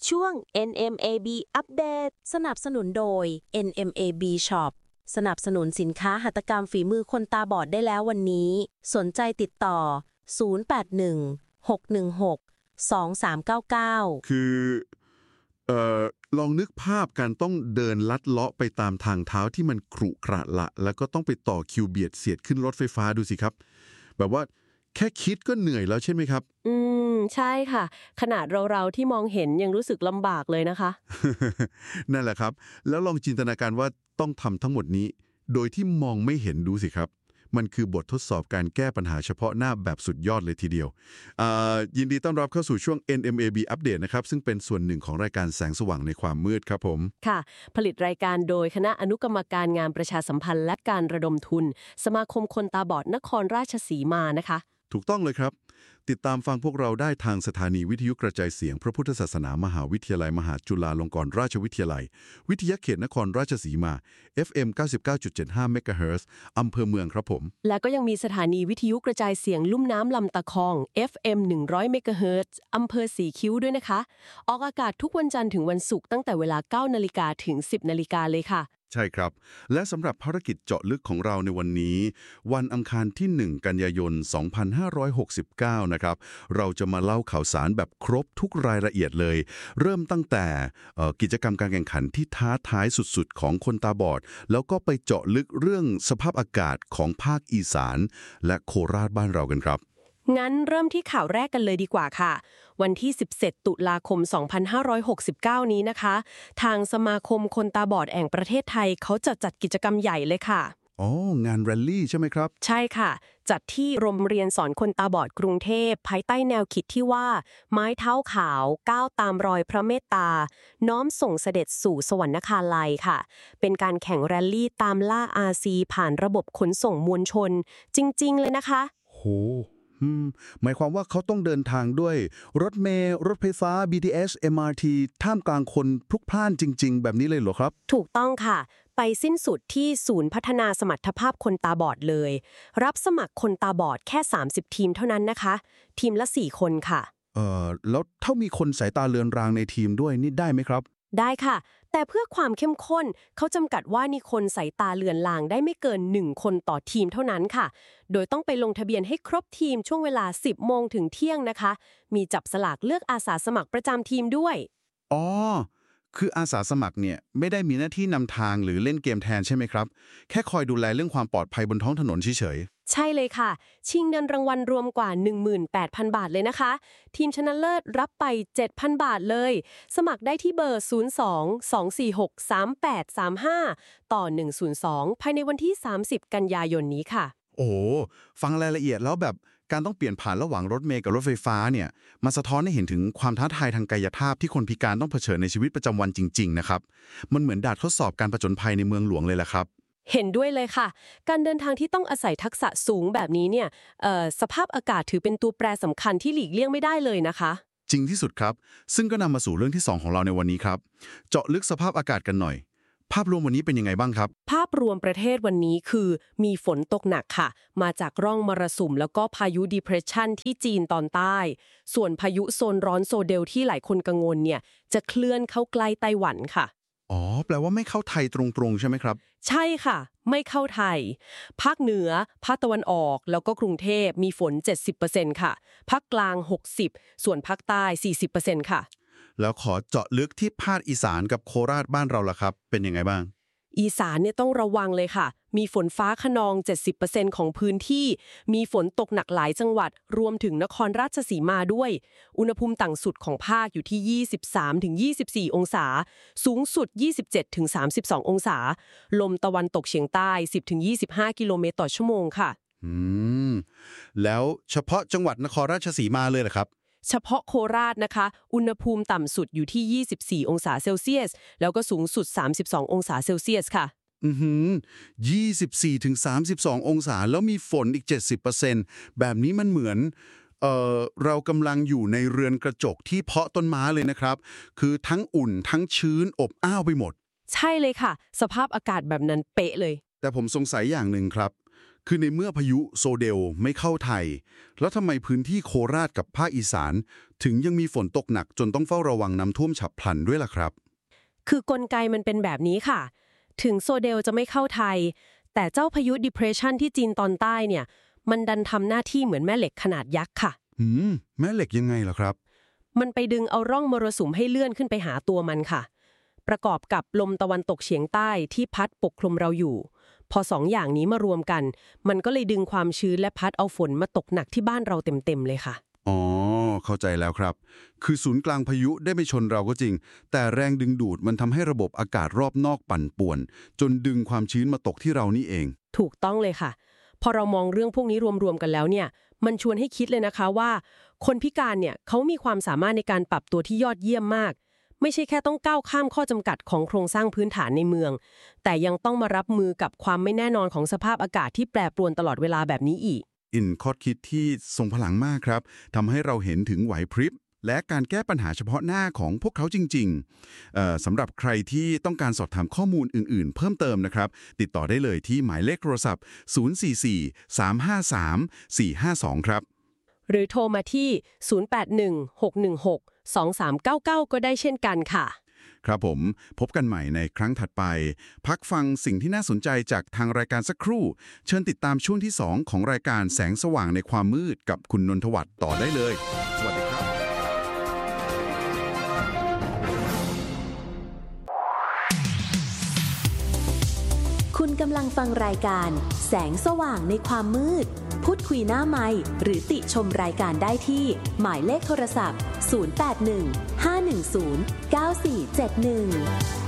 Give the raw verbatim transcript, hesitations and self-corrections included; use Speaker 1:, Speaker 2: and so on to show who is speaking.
Speaker 1: ช่วง เอ็น เอ็ม เอ บี อัปเดตสนับสนุนโดย เอ็น เอ็ม เอ บี Shop สนับสนุนสินค้าหัตถกรรมฝีมือคนตาบอดได้แล้ววันนี้สนใจติดต่อศูนย์ แปด หนึ่ง หก หนึ่ง หก สอง สาม เก้า เก้า
Speaker 2: คือเอ่อลองนึกภาพการต้องเดินลัดเลาะไปตามทางเท้าที่มันขรุขระละแล้วก็ต้องไปต่อคิวเบียดเสียดขึ้นรถไฟฟ้าดูสิครับแบบว่าแค่คิดก็เหนื่อยแล้วใช่ไหมครับ
Speaker 3: อืมใช่ค่ะขนาดเราๆที่มองเห็นยังรู้สึกลำบากเลยนะคะ
Speaker 2: นั่นแหละครับแล้วลองจินตนาการว่าต้องทำทั้งหมดนี้โดยที่มองไม่เห็นดูสิครับมันคือบททดสอบการแก้ปัญหาเฉพาะหน้าแบบสุดยอดเลยทีเดียวยินดีต้อนรับเข้าสู่ช่วง เอ็น เอ็ม เอ บี อัปเดตนะครับซึ่งเป็นส่วนหนึ่งของรายการแสงสว่างในความมืดครับผม
Speaker 3: ค่ะผลิตรายการโดยคณะอนุกรรมการงานประชาสัมพันธ์และการระดมทุนสมาคมคนตาบอดนครราชสีมานะคะ
Speaker 2: ถูกต้องเลยครับติดตามฟังพวกเราได้ทางสถานีวิทยุกระจายเสียงพระพุทธศาสนามหาวิทยาลัยมหาจุฬาลงกรณราชวิทยาลัยวิทยาเขตนครราชสีมา เอฟ เอ็ม เก้าสิบเก้าจุดเจ็ดห้า เมกะเฮิรตซ์อำเภอเมืองครับผม
Speaker 3: และก็ยังมีสถานีวิทยุกระจายเสียงลุ่มน้ำลำตะคอง เอฟ เอ็ม หนึ่งร้อย เมกะเฮิรตซ์อำเภอสีคิ้วด้วยนะคะออกอากาศทุกวันจันทร์ถึงวันศุกร์ตั้งแต่เวลา เก้านาฬิกาถึง สิบนาฬิกาเลยค่ะ
Speaker 2: ใช่ครับและสำหรับภารกิจเจาะลึกของเราในวันนี้วันอังคารที่หนึ่งกันยายนสองพันห้าร้อยหกสิบเก้านะครับเราจะมาเล่าข่าวสารแบบครบทุกรายละเอียดเลยเริ่มตั้งแต่กิจกรรมการแข่งขันที่ท้าทายสุดๆของคนตาบอดแล้วก็ไปเจาะลึกเรื่องสภาพอากาศของภาคอีสานและโคราชบ้านเรากันครับ
Speaker 3: งั้นเริ่มที่ข่าวแรกกันเลยดีกว่าค่ะวันที่สิบเจ็ดตุลาคมสองพันห้าร้อยหกสิบเก้านี้นะคะทางสมาคมคนตาบอดแห่งประเทศไทยเขาจะจัดกิจกรรมใหญ่เลยค่ะ
Speaker 2: อ๋องานแรลลี่ใช่ไหมครับ
Speaker 3: ใช่ค่ะจัดที่โรงเรียนสอนคนตาบอดกรุงเทพภายใต้แนวคิดที่ว่าไม้เท้าขาวก้าวตามรอยพระเมตตาน้อมส่งเสด็จสู่สวรรคาลัยค่ะเป็นการแข่งแรลลี่ตามล่า อาร์ ซี ผ่านระบบขนส่งมวลชนจริงๆเลยนะคะ
Speaker 2: โหหมายความว่าเขาต้องเดินทางด้วยรถเมล์รถไฟฟ้า บี ที เอส เอ็ม อาร์ ที ท่ามกลางคนพลุกพล่านจริงๆแบบนี้เลยเหรอครับ
Speaker 3: ถูกต้องค่ะไปสิ้นสุดที่ศูนย์พัฒนาสมรรถภาพคนตาบอดเลยรับสมัครคนตาบอดแค่สามสิบทีมเท่านั้นนะคะทีมละสี่คนค่ะ
Speaker 2: เอ่อแล้วถ้ามีคนสายตาเลือนรางในทีมด้วยนี่ได้ไหมครับ
Speaker 3: ได้ค่ะแต่เพื่อความเข้มข้นเขาจำกัดว่ามีคนสายตาเลือนลางได้ไม่เกินหนึ่งคนต่อทีมเท่านั้นค่ะโดยต้องไปลงทะเบียนให้ครบทีมช่วงเวลา สิบโมงถึงเที่ยงนะคะมีจับสลากเลือกอาสาสมัครประจำทีมด้วย
Speaker 2: อ๋อคืออาสาสมัครเนี่ยไม่ได้มีหน้าที่นำทางหรือเล่นเกมแทนใช่ไหมครับแค่คอยดูแลเรื่องความปลอดภัยบนท้องถนนเฉย
Speaker 3: ๆใช่เลยค่ะชิงเงินรางวัลรวมกว่า หนึ่งหมื่นแปดพัน บาทเลยนะคะทีมชนะเลิศรับไป เจ็ดพัน บาทเลยสมัครได้ที่เบอร์ ศูนย์ สอง สอง สี่ หก สาม แปด สาม ห้า ต่อ หนึ่ง ศูนย์ สอง ภายในวันที่ สามสิบ กันยายนนี้ค่ะ
Speaker 2: โอ้ฟังรายละเอียดแล้วแบบการต้องเปลี่ยนผ่านระหว่างรถเมล์กับรถไฟฟ้าเนี่ยมาสะท้อนให้เห็นถึงความท้าทายทางกายภาพที่คนพิการต้องเผชิญในชีวิตประจำวันจริงๆนะครับมันเหมือนด่านทดสอบการผจญภัยในเมืองหลวงเลยแหละครับ
Speaker 3: เห็นด้วยเลยค่ะการเดินทางที่ต้องอาศัยทักษะสูงแบบนี้เนี่ยสภาพอากาศถือเป็นตัวแปรสำคัญที่หลีกเลี่ยงไม่ได้เลยนะคะ
Speaker 2: จริงที่สุดครับซึ่งก็นำมาสู่เรื่องที่สองของเราในวันนี้ครับเจาะลึกสภาพอากาศกันหน่อยภาพรวมวันนี้เป็นยังไงบ้างครับ
Speaker 3: ภาพรวมประเทศวันนี้คือมีฝนตกหนักค่ะมาจากร่องมรสุมแล้วก็พายุ depression ที่จีนตอนใต้ส่วนพายุโซนร้อนโซเดลที่หลายคนกังวลเนี่ยจะเคลื่อนเข้าใกล้ไต้หวันค่ะ
Speaker 2: อ๋อแปลว่าไม่เข้าไทยตรงๆใช่ไหมครับ
Speaker 3: ใช่ค่ะไม่เข้าไทยภาคเหนือภาคตะวันออกแล้วก็กรุงเทพมีฝน เจ็ดสิบเปอร์เซ็นต์ ค่ะภาคกลาง หกสิบ ส่วนภาคใต้ สี่สิบเปอร์เซ็นต์ ค่ะ
Speaker 2: แล้วขอเจาะลึกที่ภาคอีสานกับโคราชบ้านเราล่ะครับเป็นยังไงบ้าง
Speaker 3: อีสานเนี่ยต้องระวังเลยค่ะมีฝนฟ้าคะนอง เจ็ดสิบเปอร์เซ็นต์ ของพื้นที่มีฝนตกหนักหลายจังหวัดรวมถึงนครราชสีมาด้วยอุณหภูมิต่ำสุดของภาคอยู่ที่ ยี่สิบสามถึงยี่สิบสี่ องศาสูงสุด ยี่สิบเจ็ดถึงสามสิบสอง องศาลมตะวันตกเฉียงใต้ สิบถึงยี่สิบห้า กิโลเมตรต่อชั่วโมงค่ะ
Speaker 2: อืมแล้วเฉพาะจังหวัดนครราชสีมาเลยเหรอครับ
Speaker 3: เฉพาะโคราชนะคะอุณหภูมิต่ำสุดอยู่ที่ ยี่สิบสี่ องศาเซลเซียสแล้วก็สูงสุด สามสิบสอง องศาเซลเซียสค่ะ
Speaker 2: อือหือ ยี่สิบสี่ถึงสามสิบสอง องศาแล้วมีฝนอีก เจ็ดสิบเปอร์เซ็นต์ แบบนี้มันเหมือนเอ่อเรากำลังอยู่ในเรือนกระจกที่เพาะต้นไม้เลยนะครับคือทั้งอุ่นทั้งชื้นอบอ้าวไปหมด
Speaker 3: ใช่เลยค่ะสภาพอากาศแบบนั้นเป๊ะเลย
Speaker 2: แต่ผมสงสัยอย่างหนึ่งครับคือในเมื่อพายุโซเดลไม่เข้าไทยแล้วทำไมพื้นที่โคราชกับภาคอีสานถึงยังมีฝนตกหนักจนต้องเฝ้าระวังน้ำท่วมฉับพลันด้วยล่ะครับ
Speaker 3: คือกลไกมันเป็นแบบนี้ค่ะถึงโซเดลจะไม่เข้าไทยแต่เจ้าพายุ depression ที่จีนตอนใต้เนี่ยมันดันทำหน้าที่เหมือนแม่เหล็กขนาดยักษ์ค่ะ
Speaker 2: หืมแม่เหล็กยังไงล่ะครับ
Speaker 3: มันไปดึงเอาร่องมรสุมให้เลื่อนขึ้นไปหาตัวมันค่ะประกอบกับลมตะวันตกเฉียงใต้ที่พัดปกคลุมเราอยู่พอสองอย่างนี้มารวมกันมันก็เลยดึงความชื้นและพัดเอาฝนมาตกหนักที่บ้านเราเต็มๆเลยค่ะ
Speaker 2: อ๋อเข้าใจแล้วครับคือศูนย์กลางพายุได้ไม่ชนเราก็จริงแต่แรงดึงดูดมันทำให้ระบบอากาศรอบนอกปั่นป่วนจนดึงความชื้นมาตกที่เรานี่เอง
Speaker 3: ถูกต้องเลยค่ะพอเรามองเรื่องพวกนี้รวมๆกันแล้วเนี่ยมันชวนให้คิดเลยนะคะว่าคนพิการเนี่ยเขามีความสามารถในการปรับตัวที่ยอดเยี่ยมมากไม่ใช่แค่ต้องก้าวข้ามข้อจำกัดของโครงสร้างพื้นฐานในเมืองแต่ยังต้องมารับมือกับความไม่แน่นอนของสภาพอากาศที่แปรปรวนตลอดเวลาแบบนี้อีก
Speaker 2: อินข้อคิดที่ทรงพลังมากครับทำให้เราเห็นถึงไหวพริบและการแก้ปัญหาเฉพาะหน้าของพวกเขาจริงๆสำหรับใครที่ต้องการสอบถามข้อมูลอื่นๆเพิ่มเติมนะครับติดต่อได้เลยที่หมายเลขโทรศัพท์ศูนย์ สี่ สี่ สาม ห้า สาม สี่ ห้า สองครับ
Speaker 3: หรือโทรมาที่ศูนย์ แปด หนึ่ง หก หนึ่ง หก สอง สาม เก้า เก้าก็ได้เช่นกันค่ะ
Speaker 2: ครับผมพบกันใหม่ในครั้งถัดไปพักฟังสิ่งที่น่าสนใจจากทางรายการสักครู่เชิญติดตามช่วงที่สองของรายการแสงสว่างในความมืดกับคุณนนทวัฒน์ต่อได้เลยสวัสดีครับ
Speaker 1: คุณกำลังฟังรายการแสงสว่างในความมืดพูดคุยหน้าไมค์หรือติชมรายการได้ที่หมายเลขโทรศัพท์ศูนย์ แปด หนึ่ง ห้า หนึ่ง ศูนย์ เก้า สี่ เจ็ด หนึ่ง